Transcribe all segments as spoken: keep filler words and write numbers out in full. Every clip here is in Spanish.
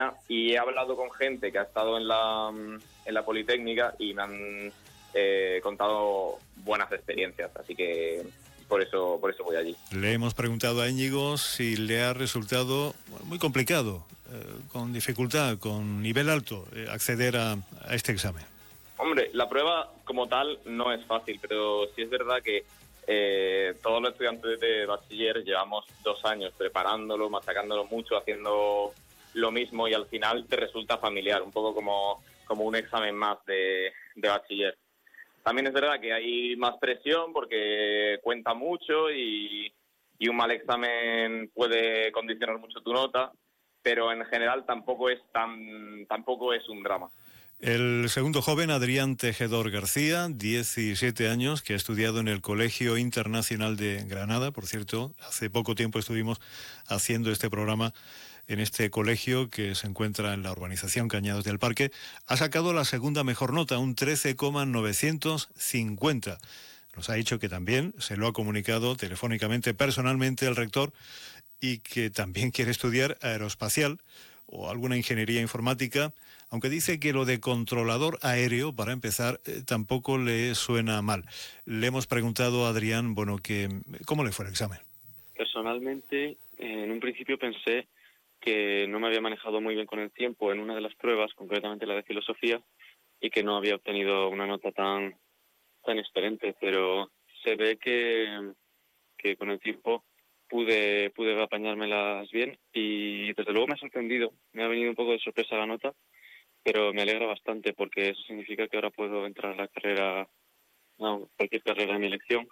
y he hablado con gente que ha estado en la, en la Politécnica y me han eh, contado buenas experiencias, así que por eso, por eso voy allí. Le hemos preguntado a Íñigo si le ha resultado bueno, muy complicado, eh, con dificultad, con nivel alto, eh, acceder a, a este examen. Hombre, la prueba como tal no es fácil, pero sí es verdad que eh, todos los estudiantes de bachiller llevamos dos años preparándolo, machacándolo mucho, haciendo lo mismo y al final te resulta familiar, un poco como, como un examen más de, de bachiller. También es verdad que hay más presión porque cuenta mucho y, y un mal examen puede condicionar mucho tu nota, pero en general tampoco es tan tampoco es un drama. El segundo joven, Adrián Tejedor García, diecisiete años, que ha estudiado en el Colegio Internacional de Granada. Por cierto, hace poco tiempo estuvimos haciendo este programa en este colegio que se encuentra en la urbanización Cañados del Parque. Ha sacado la segunda mejor nota, un trece coma novecientos cincuenta. Nos ha dicho que también se lo ha comunicado telefónicamente, personalmente, al rector y que también quiere estudiar aeroespacial o alguna ingeniería informática, aunque dice que lo de controlador aéreo, para empezar, eh, tampoco le suena mal. Le hemos preguntado a Adrián, bueno, que ¿cómo le fue el examen? Personalmente, en un principio pensé que no me había manejado muy bien con el tiempo en una de las pruebas, concretamente la de filosofía, y que no había obtenido una nota tan tan excelente, pero se ve que, que con el tiempo pude pude apañármelas bien y desde luego me ha sorprendido, me ha venido un poco de sorpresa la nota, pero me alegra bastante porque eso significa que ahora puedo entrar a la carrera, no, cualquier carrera de mi elección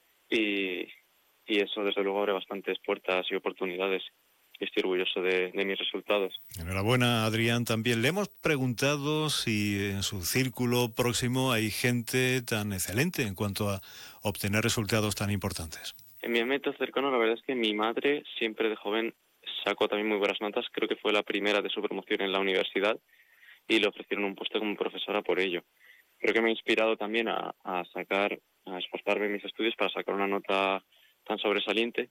y, y eso desde luego abre bastantes puertas y oportunidades. Estoy orgulloso de, de mis resultados. Enhorabuena, Adrián. También le hemos preguntado si en su círculo próximo hay gente tan excelente en cuanto a obtener resultados tan importantes. En mi ámbito cercano, la verdad es que mi madre siempre de joven sacó también muy buenas notas. Creo que fue la primera de su promoción en la universidad y le ofrecieron un puesto como profesora por ello. Creo que me ha inspirado también a, a sacar, a esforzarme en mis estudios para sacar una nota tan sobresaliente.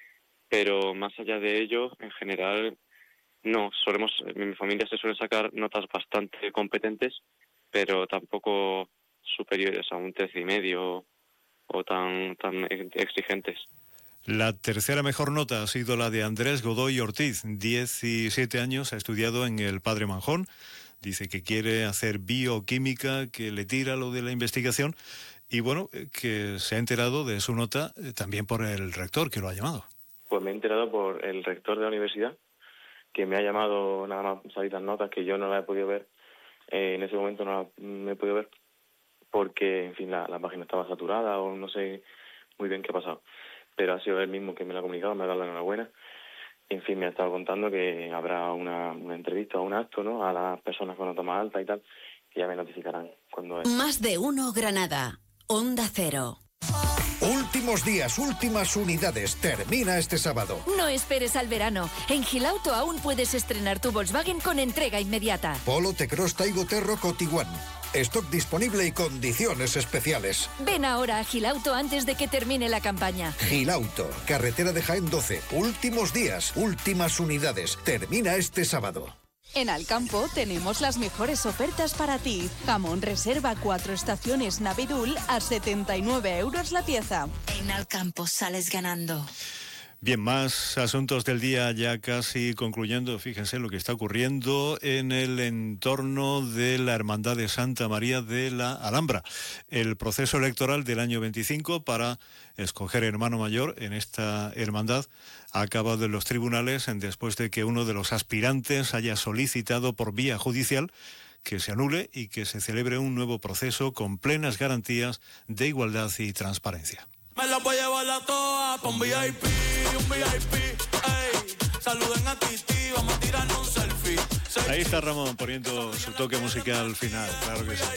Pero más allá de ello, en general, no. Solemos, en mi familia se suelen sacar notas bastante competentes, pero tampoco superiores a un trece y medio o tan, tan exigentes. La tercera mejor nota ha sido la de Andrés Godoy Ortiz, diecisiete años, ha estudiado en el Padre Manjón. Dice que quiere hacer bioquímica, que le tira lo de la investigación y bueno, que se ha enterado de su nota también por el rector que lo ha llamado. Pues me he enterado por el rector de la universidad, que me ha llamado nada más salir las notas, que yo no las he podido ver. Eh, en ese momento no las me he podido ver, porque, en fin, la, la página estaba saturada o no sé muy bien qué ha pasado. Pero ha sido él mismo que me lo ha comunicado, me ha dado la enhorabuena. En fin, me ha estado contando que habrá una, una entrevista o un acto, ¿no?, a las personas con nota más alta y tal, que ya me notificarán cuando es. Más de uno Granada, Onda Cero. Últimos días, últimas unidades. Termina este sábado. No esperes al verano. En Gilauto aún puedes estrenar tu Volkswagen con entrega inmediata. Polo, T-Cross, Taigo, Terro, Tiguan. Stock disponible y condiciones especiales. Ven ahora a Gilauto antes de que termine la campaña. Gilauto, carretera de Jaén doce. Últimos días, últimas unidades. Termina este sábado. En Alcampo tenemos las mejores ofertas para ti. Jamón reserva cuatro estaciones Navidul a setenta y nueve euros la pieza. En Alcampo sales ganando. Bien, más asuntos del día ya casi concluyendo. Fíjense lo que está ocurriendo en el entorno de la Hermandad de Santa María de la Alhambra. El proceso electoral del año veinticinco para escoger hermano mayor en esta hermandad ha acabado en los tribunales después de que uno de los aspirantes haya solicitado por vía judicial que se anule y que se celebre un nuevo proceso con plenas garantías de igualdad y transparencia. Me la voy a llevar a todas pa' un V I P, un V I P, ey. Saluden a Titi, vamos a tirarnos un selfie. Ahí está Ramón poniendo su toque musical final, claro que sí.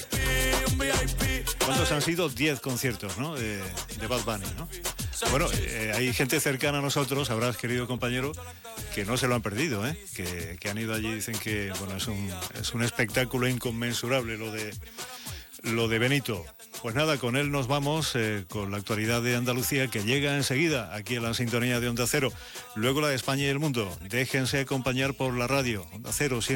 ¿Cuántos han sido? Diez conciertos, ¿no? De, de Bad Bunny, ¿no? Bueno, eh, hay gente cercana a nosotros, habrás, querido compañero, que no se lo han perdido, ¿eh? Que, que han ido allí, dicen que, bueno, es un, es un espectáculo inconmensurable lo de, lo de Benito. Pues nada, con él nos vamos, eh, con la actualidad de Andalucía, que llega enseguida aquí a la sintonía de Onda Cero. Luego la de España y el mundo. Déjense acompañar por la radio. Onda Cero siempre.